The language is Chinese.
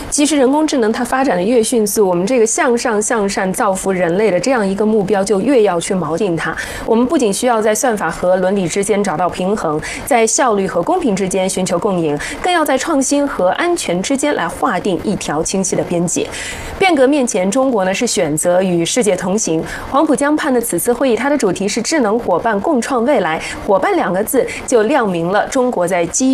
其实人工智能它发展的越迅速，我们这个向上向善造福人类的这样一个目标就越要去锚定它。我们不仅需要在算法和伦理之间找到平衡，在效率和公平之间寻求共赢，更要在创新和安全之间来划定一条清晰的边界。变革面前，中国呢是选择与世界同行。黄浦江畔的此次会议，它的主题是智能伙伴共创未来，伙伴2个字就亮明了中国在基